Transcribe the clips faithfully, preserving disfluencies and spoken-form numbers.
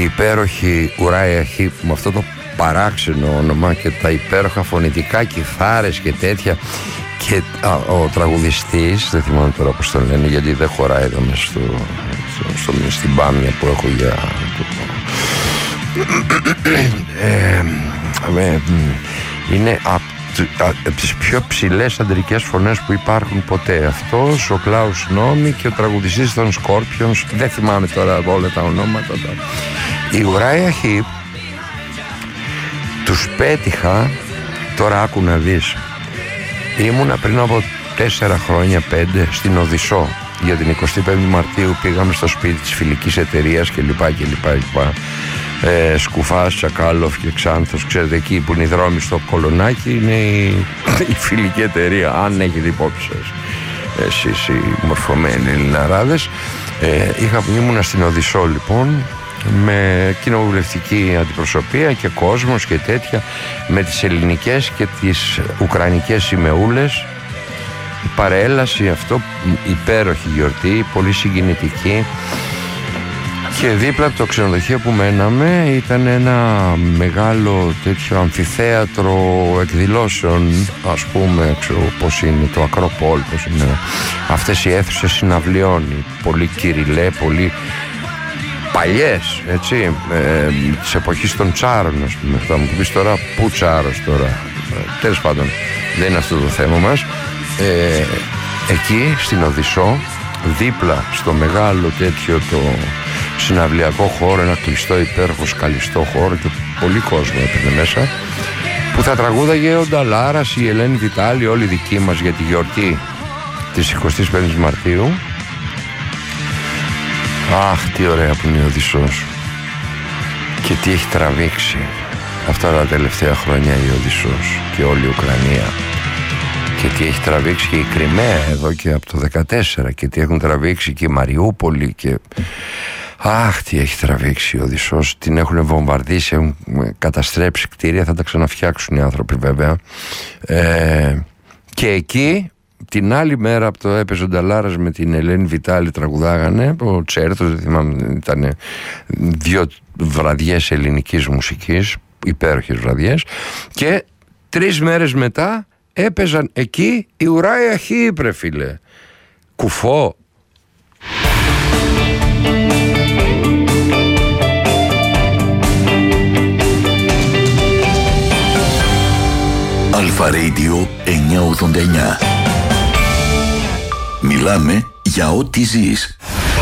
υπέροχη Ουράια Χιπ με αυτό το παράξενο όνομα και τα υπέροχα φωνητικά κιθάρες και τέτοια, και α, ο τραγουδιστής, δεν θυμάμαι τώρα πώς τον λένε γιατί δεν χωράει εδώ μέσα στο, στο, στο, στην μπάμια που έχω για ε, ε, είναι από από τις πιο ψηλές αντρικές φωνές που υπάρχουν ποτέ. Αυτός, ο Κλάους Νόμι και ο τραγουδιστής των Scorpions, δεν θυμάμαι τώρα όλα τα ονόματα. Η Ουράια Χιπ τους πέτυχα, τώρα άκου να δεις, ήμουνα πριν από τέσσερα χρόνια, πέντε, στην Οδυσσό για την εικοστή πέμπτη Μαρτίου. Πήγαμε στο σπίτι της φιλικής εταιρείας και λοιπά και λοιπά, και λοιπά. Ε, Σκουφάς, Τσακάλοφ και Ξάνθος, ξέρετε, εκεί που είναι οι δρόμοι στο Κολονάκι είναι η, η φιλική εταιρεία, αν έχετε υπόψη σας εσείς οι μορφωμένοι Ελληναράδες. ε, είχα, ήμουνα στην Οδυσσό λοιπόν με κοινοβουλευτική αντιπροσωπεία και κόσμος και τέτοια, με τις ελληνικές και τις ουκρανικές σημεούλες, η παρέλαση, αυτό, υπέροχη γιορτή, πολύ συγκινητική. Και δίπλα από το ξενοδοχείο που μέναμε ήταν ένα μεγάλο τέτοιο αμφιθέατρο εκδηλώσεων, ας πούμε, ξέρω πώς είναι το Ακρόπολ, πώς είναι αυτές οι αίθουσες συναυλιών, πολύ κυριλέ, πολύ παλιές, έτσι, ε, της εποχής των τσάρων, ας πούμε. Θα μου πεις τώρα, πού τσάρος τώρα, ε, τέλος πάντων, δεν είναι αυτό το θέμα μας. ε, εκεί στην Οδυσσό, δίπλα στο μεγάλο τέτοιο το συναυλιακό χώρο, ένα κλειστό υπέροχο σκαλιστό χώρο και πολύ κόσμο έπαιρνε μέσα, που θα τραγούδαγε ο Νταλάρας, η Ελένη Βιτάλη, όλοι δικοί μας για τη γιορτή της εικοστής πέμπτης Μαρτίου. Αχ, τι ωραία που είναι η Οδυσσός και τι έχει τραβήξει αυτά τα τελευταία χρόνια η Οδυσσός και όλη η Ουκρανία, και τι έχει τραβήξει και η Κριμαία εδώ και από το δεκατέσσερα, και τι έχουν τραβήξει και η Μαριούπολη, και αχ, τι έχει τραβήξει η Οδυσσός. Την έχουν βομβαρδίσει, έχουν καταστρέψει κτίρια, θα τα ξαναφτιάξουν οι άνθρωποι βέβαια. ε, και εκεί την άλλη μέρα από το έπαιζε ο Νταλάρας με την Ελένη Βιτάλη, τραγουδάγανε, ο Τσέρτος, δεν θυμάμαι, ήταν δύο βραδιές ελληνικής μουσικής, υπέροχες βραδιές, και τρεις μέρες μετά έπαιζαν εκεί η Ουράια Χιπ, ρε φίλε. Κουφό. Αλφα Radio εννιακόσια ογδόντα εννιά. Μιλάμε για ό,τι ζεις.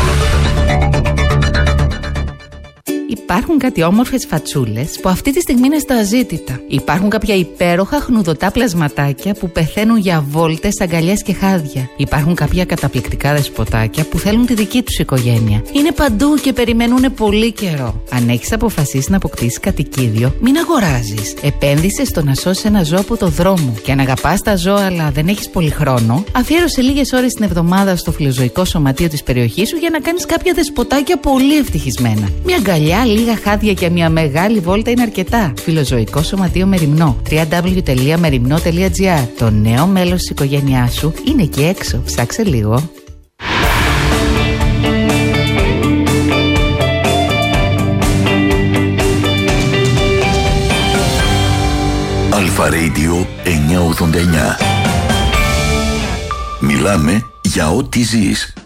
Υπάρχουν κάτι όμορφες φατσούλες που αυτή τη στιγμή είναι στα αζήτητα. Υπάρχουν κάποια υπέροχα χνουδωτά πλασματάκια που πεθαίνουν για βόλτες, αγκαλιές και χάδια. Υπάρχουν κάποια καταπληκτικά δεσποτάκια που θέλουν τη δική τους οικογένεια. Είναι παντού και περιμένουν πολύ καιρό. Αν έχεις αποφασίσει να αποκτήσεις κατοικίδιο, μην αγοράζεις. Επένδυσε στο να σώσεις ένα ζώο από το δρόμο. Και αν αγαπάς τα ζώα αλλά δεν έχεις πολύ χρόνο, αφιέρωσε λίγες ώρες την εβδομάδα στο φιλοζωικό σωματείο της περιοχής σου για να κάνεις κάποια δεσποτάκια πολύ ευτυχισμένα. Μια αγκαλιά, λίγα χάδια και μια μεγάλη βόλτα είναι αρκετά. Φιλοζωικό Σωματείο Μεριμνό. double-u double-u double-u τελεία μεριμνό τελεία τζι άρ. Το νέο μέλος της οικογένειάς σου είναι εκεί έξω. Ψάξε λίγο. Αλφα Radio εννιακόσια ογδόντα εννιά. Μιλάμε για ό,τι ζεις.